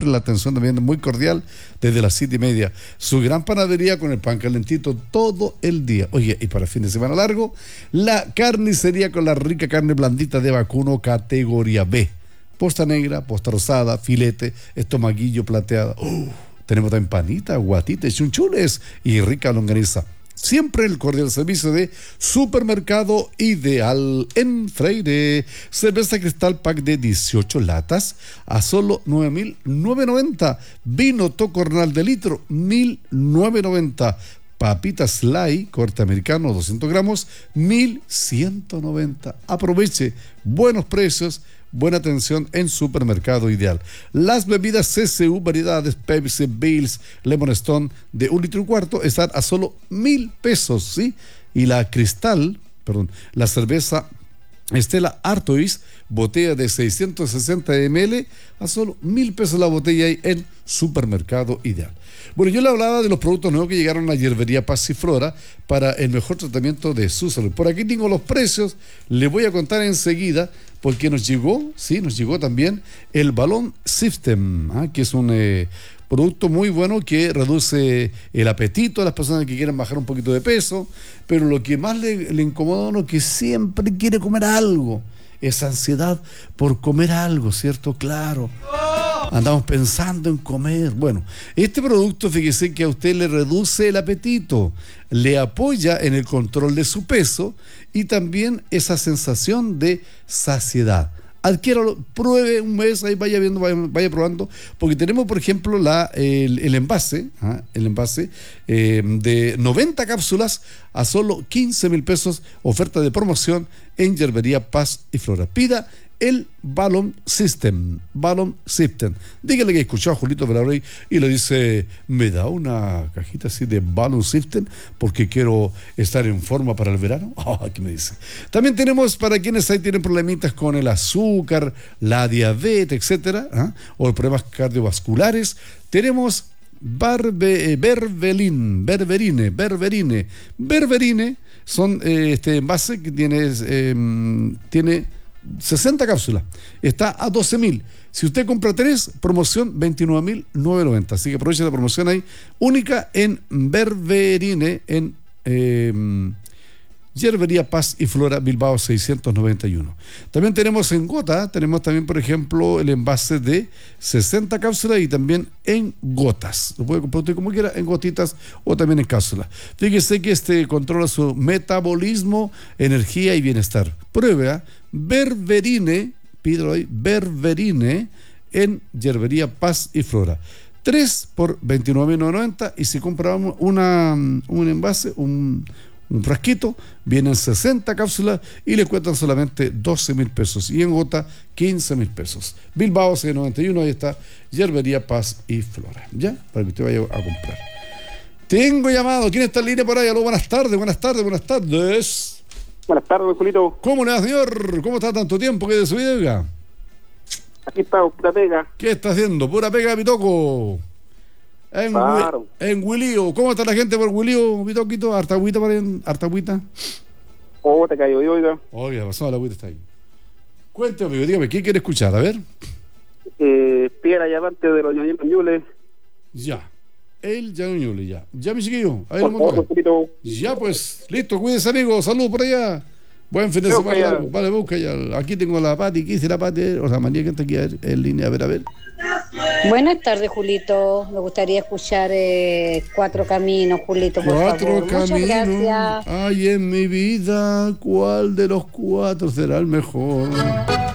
siempre la atención también muy cordial desde las 7:30. Su gran panadería con el pan calentito todo el día. Oye, y para el fin de semana largo, la carnicería con la rica carne blandita de vacuno categoría B. Posta negra, posta rosada, filete, estomaguillo plateado. Tenemos también panita, guatita, chunchules y rica longaniza. Siempre el cordial servicio de Supermercado Ideal en Freire. Cerveza Cristal pack de 18 latas a solo 9.990. Vino Tocornal de litro, 1.990. Papitas Sly, corte americano, 200 gramos, 1.190. Aproveche, buenos precios, buena atención en Supermercado Ideal. Las bebidas CCU, variedades Pepsi, Bills, Lemon Stone de 1,25 litros están a solo 1.000 pesos, ¿sí? Y la la cerveza Stella Artois, botella de 660 ml, a solo 1.000 pesos la botella ahí en Supermercado Ideal. Bueno, yo le hablaba de los productos nuevos que llegaron a Hierbería Paz y Flora para el mejor tratamiento de su salud. Por aquí tengo los precios, les voy a contar enseguida, porque nos llegó también el Balón System, que es un producto muy bueno que reduce el apetito a las personas que quieren bajar un poquito de peso, pero lo que más le incomoda a uno es que siempre quiere comer algo, esa ansiedad por comer algo, ¿cierto? Claro. Andamos pensando en comer. Bueno, este producto, fíjese que a usted le reduce el apetito, le apoya en el control de su peso y también esa sensación de saciedad. Adquiéralo, pruebe un mes, ahí vaya viendo, vaya probando, porque tenemos, por ejemplo, el envase de 90 cápsulas a solo 15.000 pesos, oferta de promoción en Hierbería Paz y Flora. Pida el Balón System. Dígale que escuchó a Julito Velarrey y le dice, me da una cajita así de Balón System porque quiero estar en forma para el verano. ¿Qué me dice? También tenemos para quienes ahí tienen problemitas con el azúcar, la diabetes, etcétera, o problemas cardiovasculares. Tenemos Berberine. Son este envase que tiene 60 cápsulas, está a 12.000. Si usted compra 3, promoción 29.990. Así que aproveche la promoción ahí, única en Berberine, en Hierbería Paz y Flora, Bilbao 691. También tenemos en gota, tenemos también, por ejemplo, el envase de 60 cápsulas y también en gotas. Lo puede comprar usted como quiera, en gotitas o también en cápsulas. Fíjese que controla su metabolismo, energía y bienestar. Pruebe, Berberine, pídelo ahí, Berberine en Hierbería Paz y Flora. 3 por 29.990 y si compramos un envase, un frasquito, vienen 60 cápsulas y le cuestan solamente 12.000 pesos y en gota 15.000 pesos. Bilbao 691, ahí está Hierbería Paz y Flora, ¿ya? Para que usted vaya a comprar. Tengo llamado, ¿quién está en línea por ahí? Aló, buenas tardes. Buenas tardes, Julito. ¿Cómo le va, señor? ¿Cómo está tanto tiempo? ¿Qué de su vida, oiga? Aquí está, pura pega. ¿Qué está haciendo? Pura pega, Pitoco. Claro. En Huilío. ¿Cómo está la gente por Huilío, Pitoquito? ¿Harta agüita para en harta agüita? Te cayó, oiga. Oiga, pasó, la agüita está ahí. Cuéntame, amigo, dígame, ¿qué quiere escuchar? A ver. Piedra llamante de los ñoñules. Ya. El Ñuñule, ya. Ya, mi chiquillo. Ahí lo monto. Ya, pues, listo, cuídense, amigo. Saludos por allá. Buen fin de semana. Vale, busca ya. Aquí tengo la Pati. ¿Qué dice la Pati? O sea, María, que está aquí en línea. A ver. Buenas tardes, Julito. Me gustaría escuchar Cuatro Caminos, Julito, por favor. Cuatro Caminos. Muchas gracias. Ay, en mi vida, ¿cuál de los 4 será el mejor?